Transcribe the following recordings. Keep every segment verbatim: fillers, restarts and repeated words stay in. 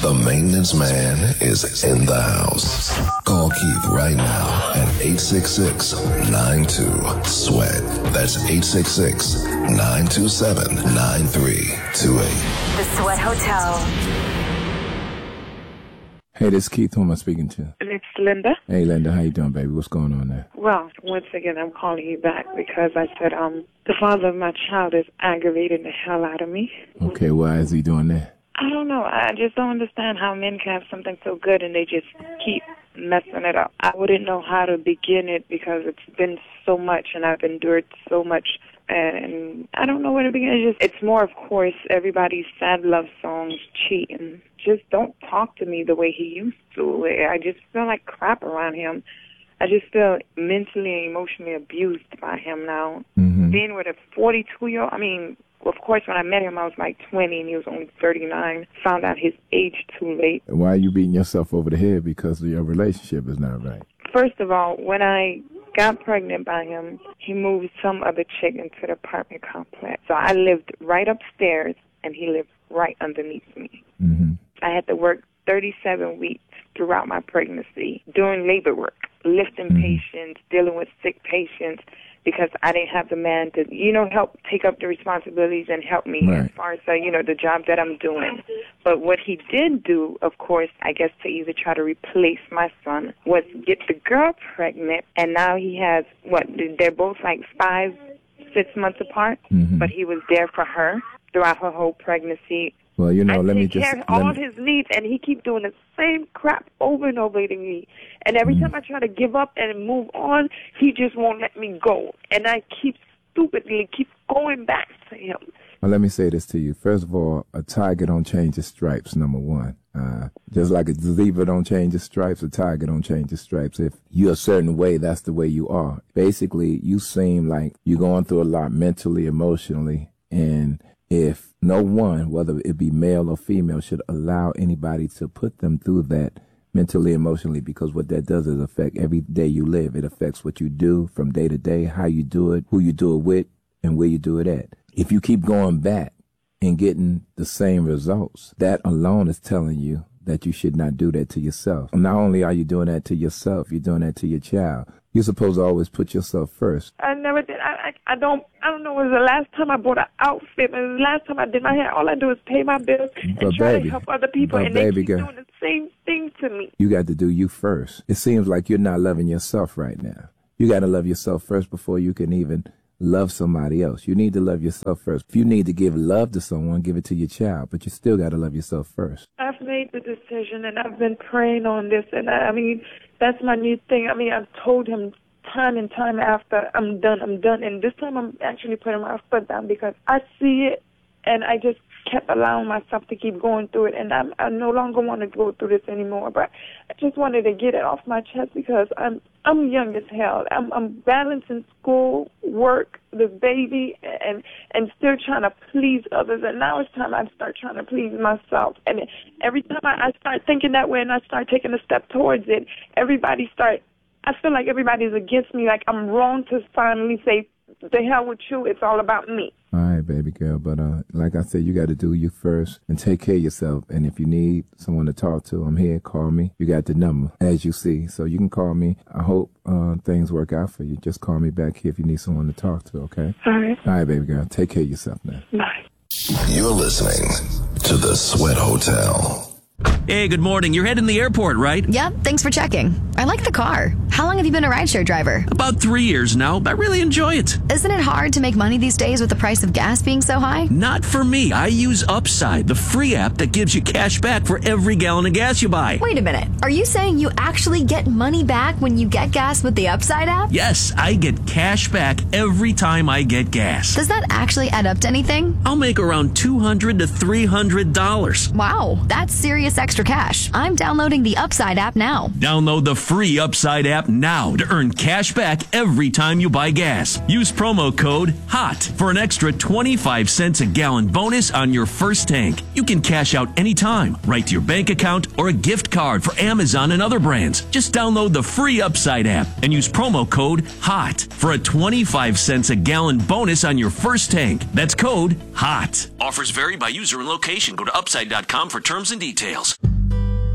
The maintenance man is in the house. Call Keith right now at eight six six, nine two, SWEAT. That's eight six six, nine two seven, nine three two eight. The Sweat Hotel. Hey, this is Keith. Who am I speaking to? It's Linda. Hey, Linda. How you doing, baby? What's going on there? Well, once again, I'm calling you back because I said um the father of my child is aggravating the hell out of me. Okay, why is he doing that? I don't know. I just don't understand how men can have something so good and they just keep messing it up. I wouldn't know how to begin it because it's been so much and I've endured so much. And I don't know where to begin. It's, just, it's more, of course, everybody's sad love songs, cheating. Just don't talk to me the way he used to. I just feel like crap around him. I just feel mentally and emotionally abused by him now. Mm-hmm. Being with a forty-two-year-old, I mean, of course, when I met him, I was like twenty and he was only thirty-nine. Found out his age too late. Why are you beating yourself over the head because your relationship is not right? First of all, when I got pregnant by him, he moved some other chick into the apartment complex. So I lived right upstairs and he lived right underneath me. Mm-hmm. I had to work thirty-seven weeks throughout my pregnancy, doing labor work, lifting mm-hmm. patients, dealing with sick patients, because I didn't have the man to, you know, help take up the responsibilities and help me right. as far as, uh, you know, the job that I'm doing. But what he did do, of course, I guess to either try to replace my son, was get the girl pregnant, and now he has, what, they're both like five, six months apart, mm-hmm. but he was there for her throughout her whole pregnancy. Well, you know, I let me take just... care of all me... his needs, and he keep doing the same crap over and over to me. And every mm. time I try to give up and move on, he just won't let me go. And I keep stupidly keep going back to him. Well, let me say this to you. First of all, a tiger don't change its stripes, number one. Uh, just like a zebra don't change its stripes, a tiger don't change its stripes. If you're a certain way, that's the way you are. Basically, you seem like you're going through a lot mentally, emotionally, and if no one, whether it be male or female, should allow anybody to put them through that mentally, emotionally, because what that does is affect every day you live. It affects what you do from day to day, how you do it, who you do it with, and where you do it at. If you keep going back and getting the same results, that alone is telling you that you should not do that to yourself. Not only are you doing that to yourself, you're doing that to your child. You're supposed to always put yourself first. I never did. I, I, I don't, I don't know. It was the last time I bought an outfit. It was the last time I did my hair. All I do is pay my bills and but try baby, to help other people, but and they baby keep girl, doing the same thing to me. You got to do you first. It seems like you're not loving yourself right now. You got to love yourself first before you can even love somebody else. You need to love yourself first. If you need to give love to someone, give it to your child, but you still got to love yourself first. I've made the decision, and I've been praying on this, and I, I mean, that's my new thing. I mean, I've told him time and time after, I'm done, I'm done, and this time I'm actually putting my foot down because I see it, and I just kept allowing myself to keep going through it, and I'm, I no longer want to go through this anymore, but I just wanted to get it off my chest because I'm I'm young as hell. I'm, I'm balancing school, work, the baby, and and still trying to please others, and now it's time I start trying to please myself, and every time I, I start thinking that way and I start taking a step towards it, everybody start, I feel like everybody's against me, like I'm wrong to finally say, the hell with you, it's all about me. All right, baby girl, but uh, like I said, you got to do you first and take care of yourself. And if you need someone to talk to, I'm here. Call me. You got the number, as you see. So you can call me. I hope uh, things work out for you. Just call me back here if you need someone to talk to, okay? All right. All right, baby girl. Take care of yourself now. Bye. You're listening to The Sweat Hotel. Hey, good morning. You're heading to the airport, right? Yep, thanks for checking. I like the car. How long have you been a rideshare driver? About three years now. I really enjoy it. Isn't it hard to make money these days with the price of gas being so high? Not for me. I use Upside, the free app that gives you cash back for every gallon of gas you buy. Wait a minute. Are you saying you actually get money back when you get gas with the Upside app? Yes, I get cash back every time I get gas. Does that actually add up to anything? I'll make around two hundred to three hundred dollars. Wow, that's serious extra cash. I'm downloading the Upside app now. Download the free Upside app now to earn cash back every time you buy gas. Use promo code HOT for an extra twenty-five cents a gallon bonus on your first tank. You can cash out anytime, right to your bank account or a gift card for Amazon and other brands. Just download the free Upside app and use promo code HOT for a twenty-five cents a gallon bonus on your first tank. That's code HOT. Offers vary by user and location. Go to upside dot com for terms and details.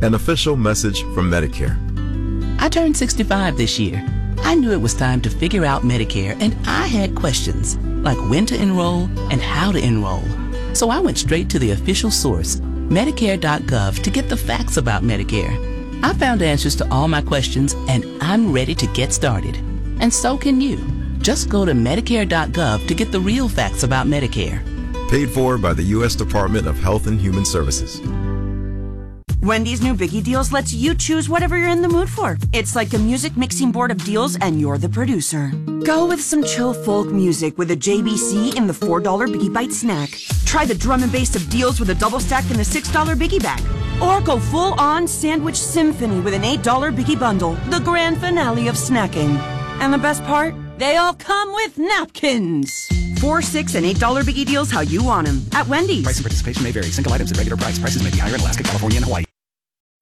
An official message from Medicare. I turned sixty-five this year. I knew it was time to figure out Medicare, and I had questions, like when to enroll and how to enroll. So I went straight to the official source, Medicare dot gov, to get the facts about Medicare. I found answers to all my questions, and I'm ready to get started. And so can you. Just go to Medicare dot gov to get the real facts about Medicare. Paid for by the U S Department of Health and Human Services. Wendy's new Biggie Deals lets you choose whatever you're in the mood for. It's like a music mixing board of deals, and you're the producer. Go with some chill folk music with a J B C in the four dollar Biggie Bite snack. Try the drum and bass of deals with a double stack in the six dollar Biggie Bag. Or go full-on sandwich symphony with an eight dollar Biggie Bundle, the grand finale of snacking. And the best part? They all come with napkins. Four, six, and eight dollar Biggie Deals how you want them at Wendy's. Price and participation may vary. Single items at regular price. Prices may be higher in Alaska, California, and Hawaii.